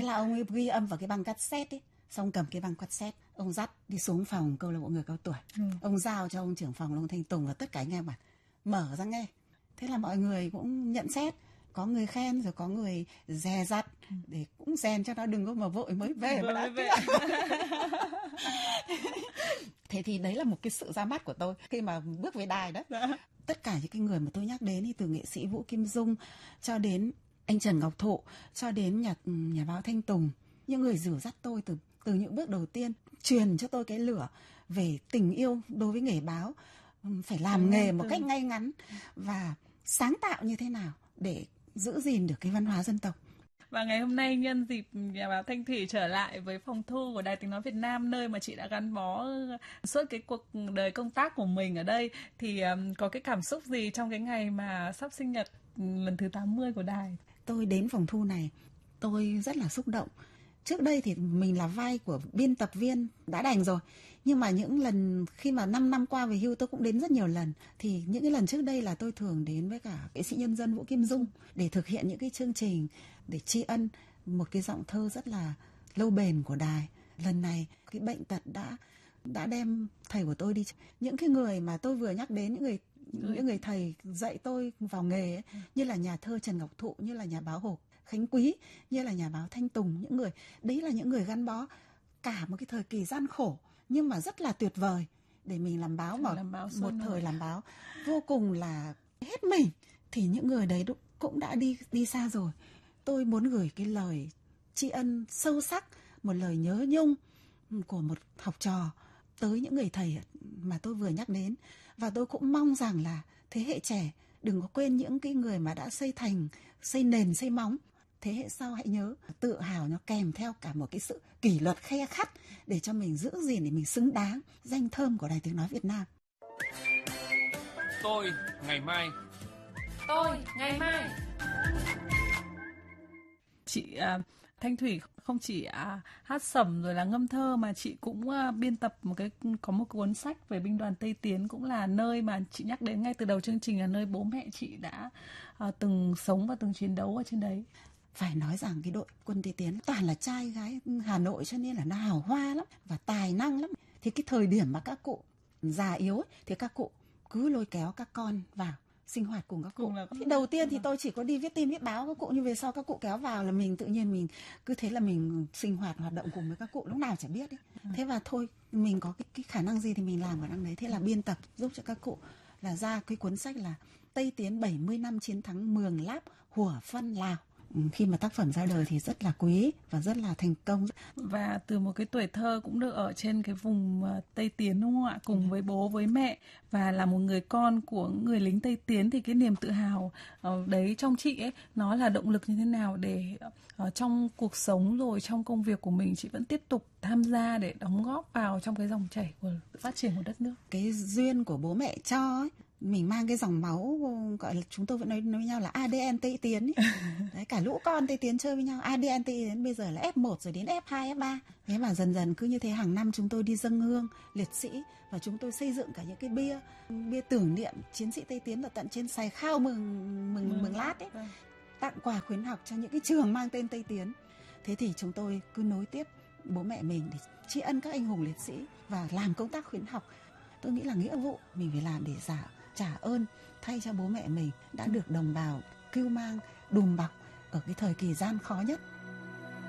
là ông ấy ghi âm vào cái băng cassette ấy, xong cầm cái băng cassette, ông dắt đi xuống phòng câu lạc bộ người cao tuổi. Ông giao cho ông trưởng phòng là ông Thanh Tùng và tất cả anh em bảo mở ra nghe. Thế là mọi người cũng nhận xét, có người khen rồi có người dè dặt để cũng rèn cho nó đừng có mà vội mới về mà đã về. Thế thì đấy là một cái sự ra mắt của tôi khi mà bước về đài đó. Tất cả những cái người mà tôi nhắc đến thì từ nghệ sĩ Vũ Kim Dung cho đến anh Trần Ngọc Thụ, cho đến nhà báo Thanh Tùng, những người dìu dắt tôi từ những bước đầu tiên, truyền cho tôi cái lửa về tình yêu đối với nghề báo, phải làm nghề một cách ngay ngắn và sáng tạo như thế nào để giữ gìn được cái văn hóa dân tộc. Và ngày hôm nay nhân dịp nhà báo Thanh Thủy trở lại với phòng thu của Đài Tiếng nói Việt Nam, nơi mà chị đã gắn bó suốt cái cuộc đời công tác của mình ở đây, thì có cái cảm xúc gì trong cái ngày mà sắp sinh nhật lần thứ 80 của đài? Tôi đến phòng thu này, tôi rất là xúc động. Trước đây thì mình là vai của biên tập viên đã đành rồi. Nhưng mà những lần khi mà 5 năm qua về hưu tôi cũng đến rất nhiều lần. Thì những cái lần trước đây là tôi thường đến với cả nghệ sĩ nhân dân Vũ Kim Dung để thực hiện những cái chương trình để tri ân một cái giọng thơ rất là lâu bền của đài. Lần này cái bệnh tật đã đem thầy của tôi đi. Những cái người mà tôi vừa nhắc đến, những người thầy dạy tôi vào nghề ấy, như là nhà thơ Trần Ngọc Thụ, như là nhà báo Hồ Khánh Quý, như là nhà báo Thanh Tùng, những người đấy là những người gắn bó cả một cái thời kỳ gian khổ nhưng mà rất là tuyệt vời để mình làm báo, một thời làm báo vô cùng là hết mình. Thì những người đấy cũng đã đi xa rồi. Tôi muốn gửi cái lời tri ân sâu sắc, một lời nhớ nhung của một học trò tới những người thầy mà tôi vừa nhắc đến. Và tôi cũng mong rằng là thế hệ trẻ đừng có quên những cái người mà đã xây nền, xây móng. Thế hệ sau hãy nhớ, tự hào nó kèm theo cả một cái sự kỷ luật khe khắt để cho mình giữ gìn, để mình xứng đáng danh thơm của Đài Tiếng nói Việt Nam. Tôi ngày mai. Tôi ngày mai. Chị Thanh Thủy không chỉ hát sẩm rồi là ngâm thơ mà chị cũng biên tập có một cuốn sách về binh đoàn Tây Tiến, cũng là nơi mà chị nhắc đến ngay từ đầu chương trình, là nơi bố mẹ chị đã từng sống và từng chiến đấu ở trên đấy. Phải nói rằng cái đội quân Tây Tiến toàn là trai gái Hà Nội, cho nên là nó hào hoa lắm và tài năng lắm. Thì cái thời điểm mà các cụ già yếu ấy, thì các cụ cứ lôi kéo các con vào sinh hoạt cùng các cụ. Thì đầu tiên thì tôi chỉ có đi viết tin viết báo các cụ, nhưng về sau các cụ kéo vào là mình tự nhiên mình cứ thế là mình sinh hoạt hoạt động cùng với các cụ lúc nào chả biết ấy. Thế và thôi mình có cái khả năng gì thì mình làm ở đằng đấy. Thế là biên tập giúp cho các cụ là ra cái cuốn sách là Tây Tiến 70 năm chiến thắng Mường Láp, Hủa Phân, Lào. Khi mà tác phẩm ra đời thì rất là quý và rất là thành công. Và từ một cái tuổi thơ cũng được ở trên cái vùng Tây Tiến, đúng không ạ? Cùng với bố với mẹ, và là một người con của người lính Tây Tiến, thì cái niềm tự hào đấy trong chị ấy, nó là động lực như thế nào để trong cuộc sống rồi trong công việc của mình chị vẫn tiếp tục tham gia để đóng góp vào trong cái dòng chảy của phát triển của đất nước? Cái duyên của bố mẹ cho ấy, mình mang cái dòng máu, gọi là chúng tôi vẫn nói với nhau là ADN Tây Tiến ấy. Đấy, cả lũ con Tây Tiến chơi với nhau, ADN Tây Tiến bây giờ là F1 rồi đến F2, F3. Thế mà dần dần cứ như thế, hàng năm chúng tôi đi dâng hương liệt sĩ và chúng tôi xây dựng cả những cái bia tưởng niệm chiến sĩ Tây Tiến ở tận trên Sài Khao Mường Lát ấy, tặng quà khuyến học cho những cái trường mang tên Tây Tiến. Thế thì chúng tôi cứ nối tiếp bố mẹ mình để tri ân các anh hùng liệt sĩ và làm công tác khuyến học. Tôi nghĩ là nghĩa vụ mình phải làm để trả ơn thay cho bố mẹ mình đã được đồng bào cưu mang đùm bọc ở cái thời kỳ gian khó nhất.